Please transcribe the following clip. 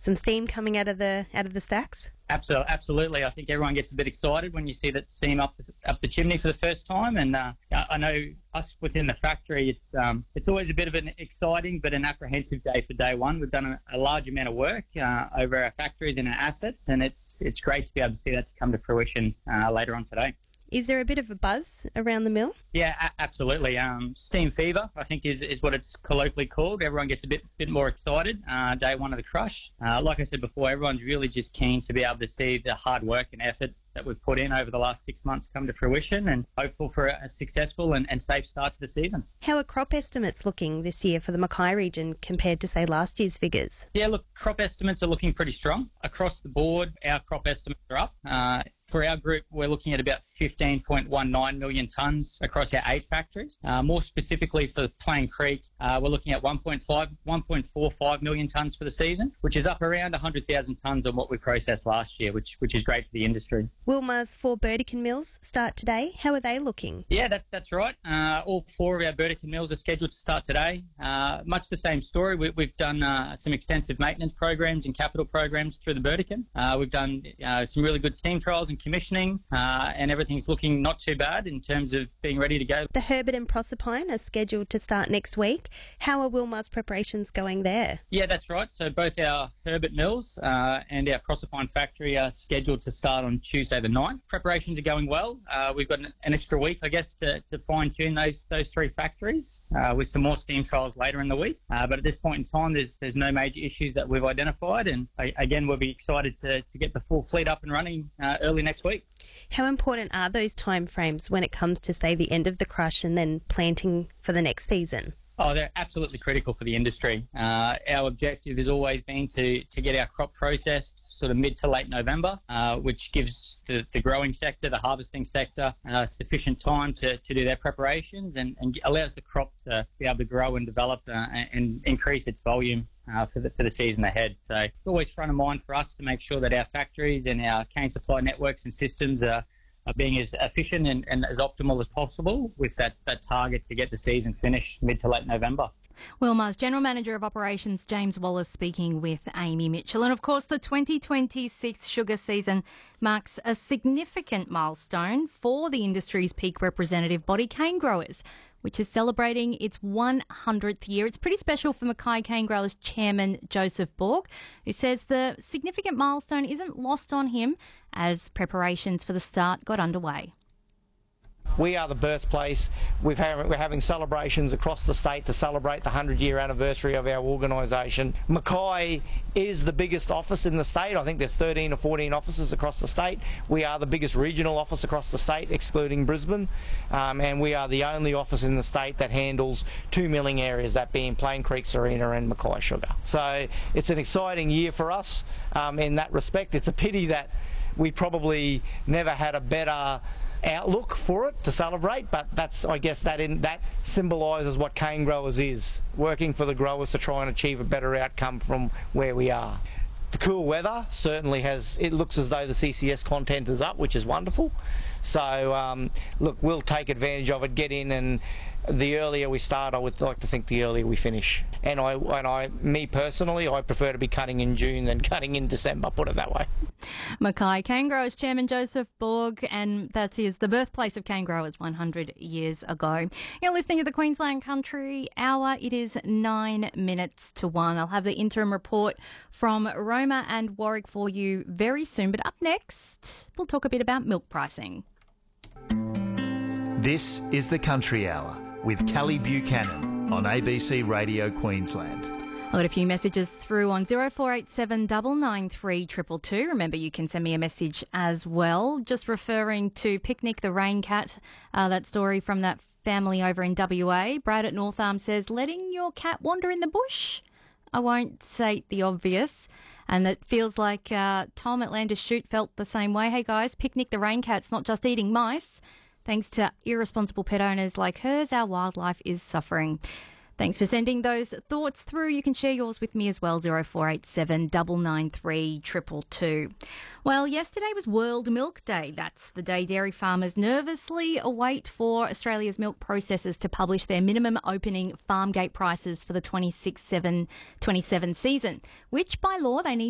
some steam coming out of the stacks? Absolutely. I think everyone gets a bit excited when you see that steam up the chimney for the first time. And I know us within the factory, it's always a bit of an exciting but an apprehensive day for day one. We've done a large amount of work over our factories and our assets, and it's great to be able to see that to come to fruition later on today. Is there a bit of a buzz around the mill? Yeah, absolutely. Steam fever, I think, is what it's colloquially called. Everyone gets a bit more excited day one of the crush. Like I said before, everyone's really just keen to be able to see the hard work and effort that we've put in over the last 6 months come to fruition, and hopeful for a successful and safe start to the season. How are crop estimates looking this year for the Mackay region compared to, say, last year's figures? Yeah, look, crop estimates are looking pretty strong. Across the board, our crop estimates are up. For our group, we're looking at about 15.19 million tonnes across our 8 factories. More specifically for Plain Creek, we're looking at 1.45 million tonnes for the season, which is up around 100,000 tonnes on what we processed last year, which is great for the industry. Wilmar's 4 Burdekin mills start today. How are they looking? Yeah, that's right. All 4 of our Burdekin mills are scheduled to start today. Much the same story. We've done some extensive maintenance programs and capital programs through the Burdekin. We've done some really good steam trials and commissioning, and everything's looking not too bad in terms of being ready to go. The Herbert and Proserpine are scheduled to start next week. How are Wilmar's preparations going there? Yeah, that's right. So both our Herbert mills and our Proserpine factory are scheduled to start on Tuesday the 9th. Preparations are going well. We've got an extra week, I guess, to fine-tune those 3 factories with some more steam trials later in the week. But at this point in time, there's no major issues that we've identified. And again, we'll be excited to get the full fleet up and running early next week. How important are those timeframes when it comes to, say, the end of the crush and then planting for the next season? Oh, they're absolutely critical for the industry. Our objective has always been to get our crop processed sort of mid to late November, which gives the growing sector, the harvesting sector, sufficient time to do their preparations and allows the crop to be able to grow and develop and increase its volume for the season ahead. So it's always front of mind for us to make sure that our factories and our cane supply networks and systems are being as efficient and as optimal as possible with that target to get the season finished mid to late November. Wilmar's General Manager of Operations, James Wallace, speaking with Amy Mitchell. And of course, the 2026 sugar season marks a significant milestone for the industry's peak representative body, cane growers, which is celebrating its 100th year. It's pretty special for Mackay Cane Growers Chairman Joseph Borg, who says the significant milestone isn't lost on him as preparations for the start got underway. We are the birthplace. We're having celebrations across the state to celebrate the 100-year anniversary of our organisation. Mackay is the biggest office in the state. I think there's 13 or 14 offices across the state. We are the biggest regional office across the state, excluding Brisbane, and we are the only office in the state that handles 2 milling areas, that being Plain Creek, Sarina and Mackay Sugar. So it's an exciting year for us in that respect. It's a pity that we probably never had a better outlook for it to celebrate, but that's, I guess, that symbolises what cane growers is, working for the growers to try and achieve a better outcome from where we are. The cool weather certainly it looks as though the CCS content is up, which is wonderful. So look, we'll take advantage of it, get in, and the earlier we start, I would like to think the earlier we finish. And me personally, I prefer to be cutting in June than cutting in December, put it that way. Mackay Cane Growers Chairman Joseph Borg, and that is the birthplace of cane growers 100 years ago. You're listening to the Queensland Country Hour. It is 9 minutes to 1. I'll have the interim report from Roma and Warwick for you very soon. But up next, we'll talk a bit about milk pricing. This is the Country Hour with Kelly Buchanan on ABC Radio Queensland. I got a few messages through on 0487 993 222. Remember, you can send me a message as well. Just referring to Picnic the Rain Cat, that story from that family over in WA. Brad at North Arm says, letting your cat wander in the bush? I won't state the obvious. And it feels like Tom at Landers Shoot felt the same way. Hey guys, Picnic the Rain Cat's not just eating mice. Thanks to irresponsible pet owners like hers, our wildlife is suffering. Thanks for sending those thoughts through. You can share yours with me as well, 0487 993 222. Well, yesterday was World Milk Day. That's the day dairy farmers nervously await for Australia's milk processors to publish their minimum opening farm gate prices for the 26-27 season, which by law they need